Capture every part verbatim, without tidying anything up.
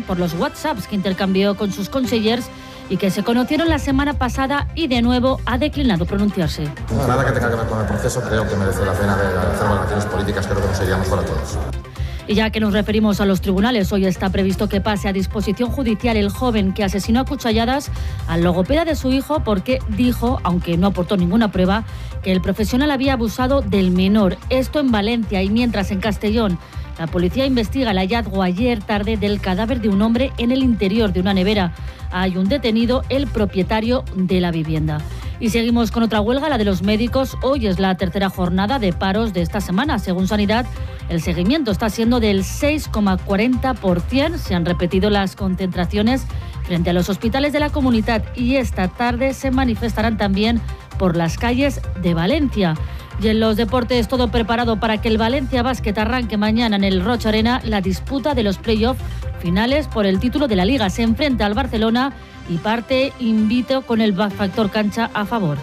fueron por los WhatsApps que intercambió con sus consellers y que se conocieron la semana pasada y de nuevo ha declinado pronunciarse. Nada que tenga que ver con el proceso, creo que merece la pena de hacer valoraciones políticas, creo que nos sería mejor a todos. Y ya que nos referimos a los tribunales, hoy está previsto que pase a disposición judicial el joven que asesinó a cuchilladas al logopeda de su hijo porque dijo, aunque no aportó ninguna prueba, que el profesional había abusado del menor. Esto en Valencia, y mientras en Castellón la policía investiga el hallazgo ayer tarde del cadáver de un hombre en el interior de una nevera. Hay un detenido, el propietario de la vivienda. Y seguimos con otra huelga, la de los médicos. Hoy es la tercera jornada de paros de esta semana. Según Sanidad, el seguimiento está siendo del seis coma cuarenta por ciento. Se han repetido las concentraciones frente a los hospitales de la comunidad y esta tarde se manifestarán también por las calles de Valencia. Y en los deportes, todo preparado para que el Valencia Basket arranque mañana en el Roig Arena la disputa de los play-off finales por el título de la Liga. Se enfrenta al Barcelona y parte invito con el factor cancha a favor.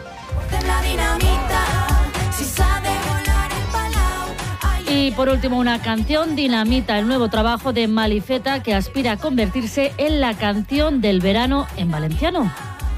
Y por último, una canción, Dinamita, el nuevo trabajo de Malifeta que aspira a convertirse en la canción del verano en valenciano.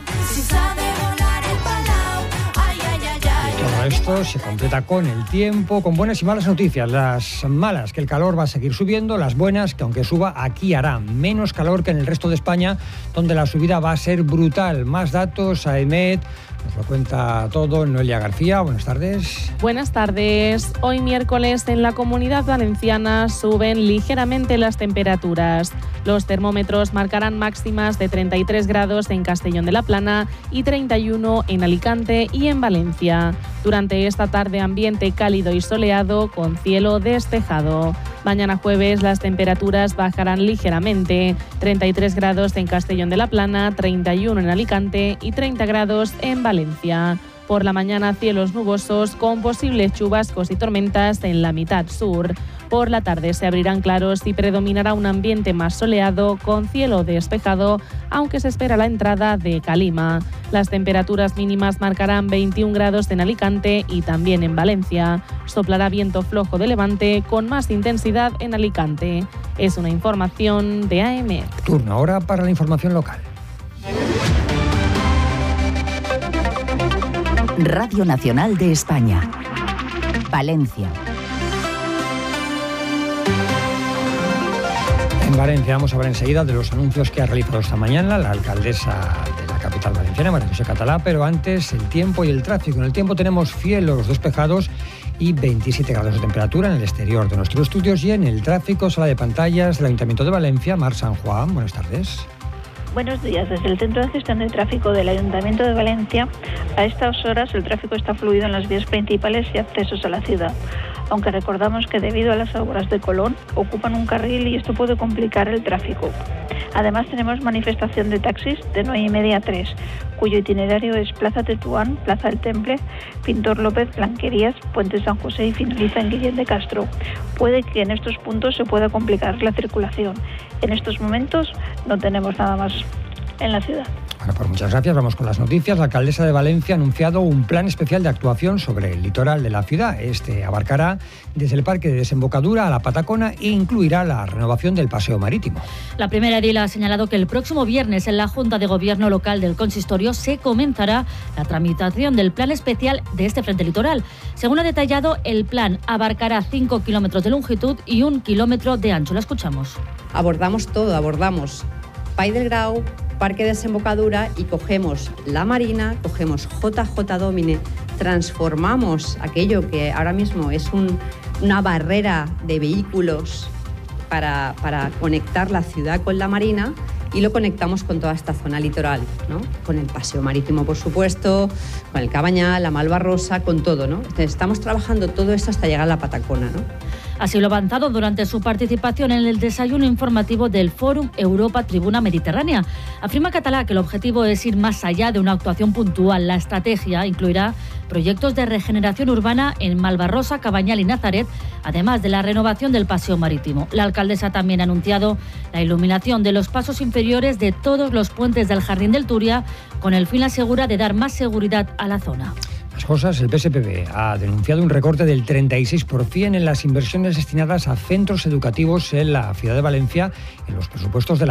Todo esto se completa con el tiempo, con buenas y malas noticias. Las malas, que el calor va a seguir subiendo. Las buenas, que aunque suba, aquí hará menos calor que en el resto de España, donde la subida va a ser brutal. Más datos, AEMET nos lo cuenta todo Noelia García. Buenas tardes. Buenas tardes. Hoy miércoles en la Comunidad Valenciana suben ligeramente las temperaturas. Los termómetros marcarán máximas de treinta y tres grados en Castellón de la Plana y treinta y uno en Alicante y en Valencia. Durante esta tarde ambiente cálido y soleado con cielo despejado. Mañana jueves las temperaturas bajarán ligeramente, treinta y tres grados en Castellón de la Plana, treinta y uno en Alicante y treinta grados en Valencia. Por la mañana cielos nubosos con posibles chubascos y tormentas en la mitad sur. Por la tarde se abrirán claros y predominará un ambiente más soleado con cielo despejado, aunque se espera la entrada de calima. Las temperaturas mínimas marcarán veintiún grados en Alicante y también en Valencia. Soplará viento flojo de levante con más intensidad en Alicante. Es una información de AEMET. Turno ahora para la información local. Radio Nacional de España. Valencia. En Valencia vamos a hablar enseguida de los anuncios que ha realizado esta mañana la alcaldesa de la capital valenciana, María José Catalá, pero antes el tiempo y el tráfico. En el tiempo tenemos cielos despejados y veintisiete grados de temperatura en el exterior de nuestros estudios, y en el tráfico, sala de pantallas del Ayuntamiento de Valencia, Mar San Juan. Buenas tardes. Buenos días. Desde el Centro de Gestión de Tráfico del Ayuntamiento de Valencia, a estas horas el tráfico está fluido en las vías principales y accesos a la ciudad, aunque recordamos que debido a las obras de Colón ocupan un carril y esto puede complicar el tráfico. Además tenemos manifestación de taxis de nueve y media a tres, cuyo itinerario es Plaza Tetuán, Plaza del Temple, Pintor López, Blanquerías, Puente San José y finaliza en Guillén de Castro. Puede que en estos puntos se pueda complicar la circulación. En estos momentos no tenemos nada más en la ciudad. Bueno, pues muchas gracias. Vamos con las noticias. La alcaldesa de Valencia ha anunciado un plan especial de actuación sobre el litoral de la ciudad. Este abarcará desde el Parque de Desembocadura a la Patacona e incluirá la renovación del paseo marítimo. La primera edil ha señalado que el próximo viernes en la Junta de Gobierno local del Consistorio se comenzará la tramitación del plan especial de este frente litoral. Según ha detallado, el plan abarcará cinco kilómetros de longitud y un kilómetro de ancho. La escuchamos. Abordamos todo, abordamos Pai del Grau, Parque de Desembocadura y cogemos la Marina, cogemos J J Domine, transformamos aquello que ahora mismo es un, una barrera de vehículos para, para conectar la ciudad con la Marina, y lo conectamos con toda esta zona litoral, ¿no? Con el paseo marítimo, por supuesto, con el Cabañal, la Malvarrosa, con todo, ¿no? Entonces, estamos trabajando todo esto hasta llegar a la Patacona, ¿no? Así lo ha avanzado durante su participación en el desayuno informativo del Fórum Europa Tribuna Mediterránea. Afirma Catalá que el objetivo es ir más allá de una actuación puntual. La estrategia incluirá proyectos de regeneración urbana en Malvarrosa, Cabañal y Nazaret, además de la renovación del paseo marítimo. La alcaldesa también ha anunciado la iluminación de los pasos inferiores de todos los puentes del Jardín del Turia, con el fin asegura de dar más seguridad a la zona. Más cosas, el P S P B ha denunciado un recorte del treinta y seis por ciento en las inversiones destinadas a centros educativos en la ciudad de Valencia en los presupuestos de la